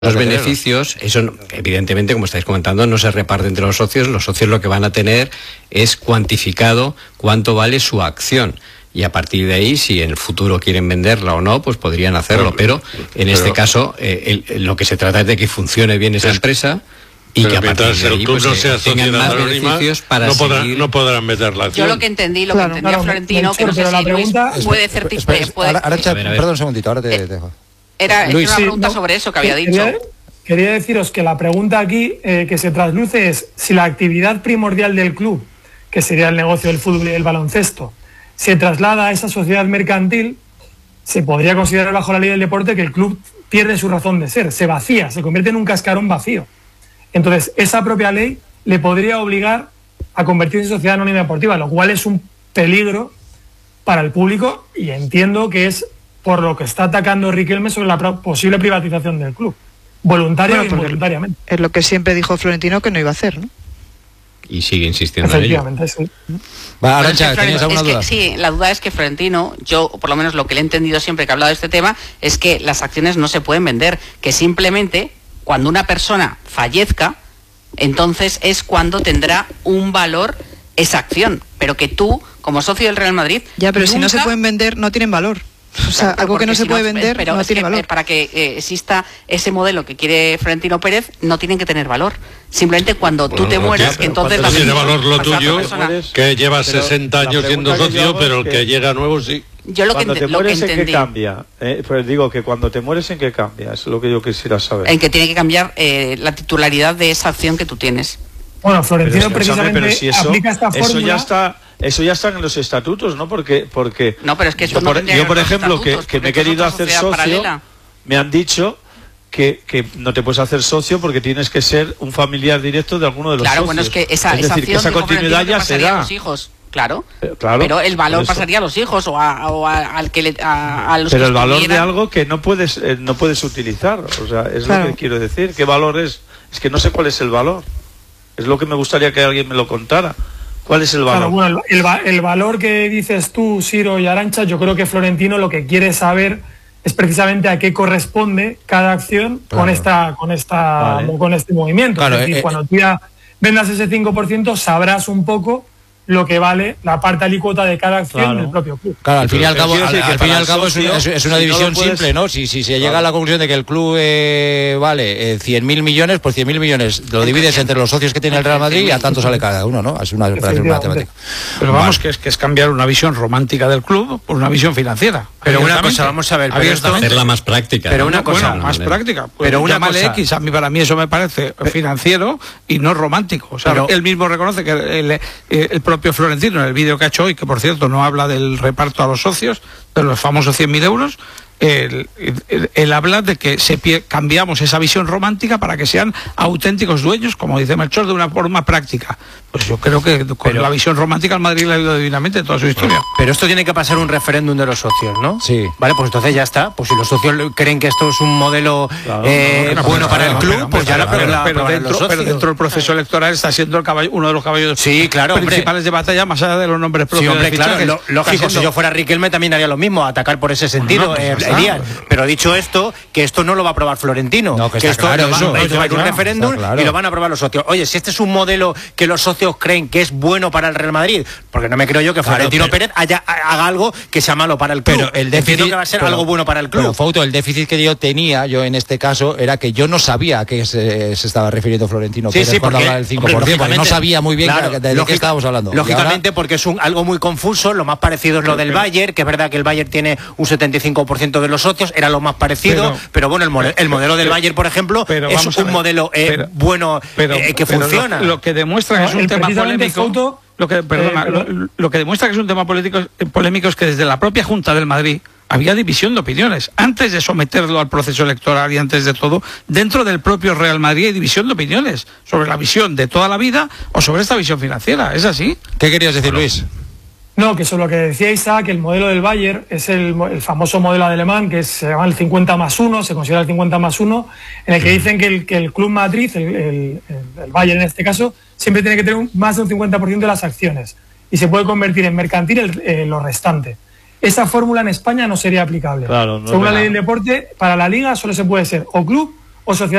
Los beneficios, eso evidentemente, como estáis comentando, no se reparte entre los socios lo que van a tener es cuantificado cuánto vale su acción. Y a partir de ahí, si en el futuro quieren venderla o no, pues podrían hacerlo. Pero en este caso, lo que se trata es de que funcione bien esa empresa y que a partir de ahí pues, tengan más beneficios para no podrán vender la acción. Yo lo que entendí, Florentino, que no sé si Luis puede certificar... Perdón un segundito, ahora te dejo. Era una pregunta sobre eso que había dicho. Quería deciros que la pregunta aquí que se trasluce es si la actividad primordial del club, que sería el negocio del fútbol y del baloncesto, se traslada a esa sociedad mercantil, se podría considerar bajo la ley del deporte que el club pierde su razón de ser, se vacía, se convierte en un cascarón vacío. Entonces, esa propia ley le podría obligar a convertirse en sociedad anónima deportiva, lo cual es un peligro para el público y entiendo que es por lo que está atacando Riquelme sobre la posible privatización del club, voluntaria o involuntariamente. Es lo que siempre dijo Florentino que no iba a hacer, ¿no? Y sigue insistiendo en ello. Sí. Arantxa, ¿tenías alguna duda? Sí, la duda es que Florentino, yo por lo menos lo que le he entendido siempre que he hablado de este tema, es que las acciones no se pueden vender, que simplemente cuando una persona fallezca, entonces es cuando tendrá un valor esa acción, pero que tú, como socio del Real Madrid... Ya, pero si no se pueden vender, no tienen valor. O sea, algo que no se puede vender pero no tiene valor. Para que exista ese modelo que quiere Florentino Pérez, no tienen que tener valor. Simplemente cuando tú te mueres, entonces... No tiene valor lo tuyo, que llevas 60 años siendo socio, pero el que llega nuevo sí. Yo cuando te mueres, ¿en qué cambia? Pues digo que cuando te mueres, ¿en qué cambia? Es lo que yo quisiera saber. En que tiene que cambiar la titularidad de esa acción que tú tienes. Bueno, Florentino precisamente aplica esta fórmula... Eso ya está en los estatutos, ¿no? Porque no, pero es que yo, por ejemplo, que me he querido hacer socio, paralela. Me han dicho que no te puedes hacer socio porque tienes que ser un familiar directo de alguno de los socios. Bueno, es que esa continuidad ya se da. A los hijos. Claro, pero el valor pasaría a los hijos o a los pero que el valor de algo que no puedes utilizar, o sea, es lo que quiero decir. ¿Qué valor es? Es que no sé cuál es el valor. Es lo que me gustaría que alguien me lo contara. ¿Cuál es el valor? Claro, bueno, el valor que dices tú, Siro y Arantxa, yo creo que Florentino lo que quiere saber es precisamente a qué corresponde cada acción con este movimiento. Claro, es decir, cuando tú ya vendas ese 5%, sabrás un poco lo que vale la parte alícuota de cada acción del propio club. Claro, al fin y al cabo, es una división simple, ¿no? Si se llega a la conclusión de que el club vale 100.000 millones, pues 100.000 millones lo divides entre los socios que tiene el Real Madrid y a tanto sale cada uno, ¿no? Es una operación matemática. Pero vamos, que es cambiar una visión romántica del club por una visión financiera. Pero una cosa, vamos a ver, hacerla más práctica. Pero una cosa más práctica. Pero una cosa X, para mí eso me parece financiero y no romántico. O sea, él mismo reconoce que el propio Florentino en el vídeo que ha hecho hoy, que por cierto no habla del reparto a los socios, de los famosos 100.000 euros, él habla de que cambiamos esa visión romántica para que sean auténticos dueños, como dice Melchor, de una forma práctica. Pues yo creo que con la visión romántica al Madrid le ha ido divinamente en toda su historia. Pero esto tiene que pasar un referéndum de los socios, ¿no? Sí. Vale, pues entonces ya está. Pues si los socios creen que esto es un modelo bueno para el club, pues ya pero dentro del proceso electoral está siendo uno de los caballos principales de batalla, más allá de los nombres propios. Sí, hombre, claro, lógico, si yo fuera Riquelme también haría lo mismo, atacar por ese sentido. Pero dicho esto, que esto no lo va a aprobar Florentino, que esto va a ir un referéndum y lo van a aprobar los socios. Oye, si este es un modelo que los socios creen que es bueno para el Real Madrid, porque no me creo yo que Florentino Pérez haga algo que sea malo para el club. Pero el déficit que va a ser algo bueno para el club. Pero Fauto, el déficit que yo tenía en este caso era que yo no sabía a qué se estaba refiriendo Florentino Pérez cuando hablaba del 5%, porque no sabía muy bien de qué estábamos hablando. Lógicamente, porque es algo muy confuso. Lo más parecido es lo del Bayern, que es verdad que el Bayern tiene un 75% de los socios, era lo más parecido, pero bueno, el modelo del Bayern, por ejemplo, es un modelo bueno que funciona. Lo que demuestra que es un tema polémico. Lo que demuestra que es un tema polémico es que desde la propia Junta del Madrid había división de opiniones. Antes de someterlo al proceso electoral y antes de todo, dentro del propio Real Madrid hay división de opiniones sobre la visión de toda la vida o sobre esta visión financiera. ¿Es así? ¿Qué querías decir, Luis? No, que sobre lo que decía Isaac, el modelo del Bayern es el famoso modelo alemán, que se llama el 50+1, se considera el 50+1, en el que dicen que el Club Madrid, el Bayern en este caso, siempre tiene que tener más de un 50% de las acciones y se puede convertir en mercantil lo restante. Esa fórmula en España no sería aplicable. Claro, según la ley del deporte, para la liga solo se puede ser o club o sociedades